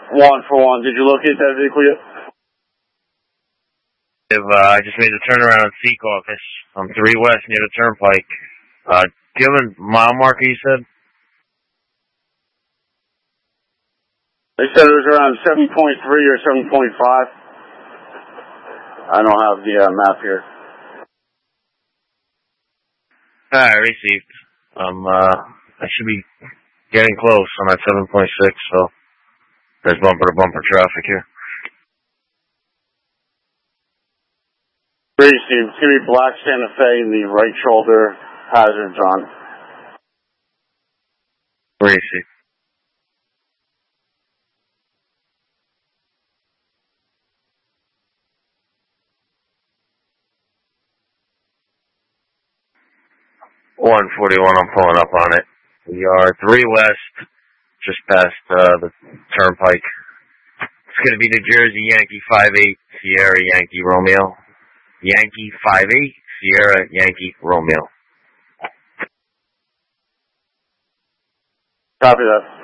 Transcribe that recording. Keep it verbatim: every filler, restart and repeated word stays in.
One for one. Did you locate that vehicle yet? If, uh, I just made a turnaround on Secaucus on three West near the Turnpike. Uh, do you have a mile marker, you said? They said it was around seven point three or seven point five. I don't have the uh, map here. Alright, received. Um, uh, I should be getting close on that seven point six, so there's bumper-to-bumper traffic here. Received. It's going to be black Santa Fe and the right shoulder hazards on. Received. one forty-one, I'm pulling up on it. We are three West, just past uh, the Turnpike. It's going to be New Jersey Yankee five eight, Sierra Yankee Romeo. Yankee five eight, Sierra Yankee Romeo. Copy that.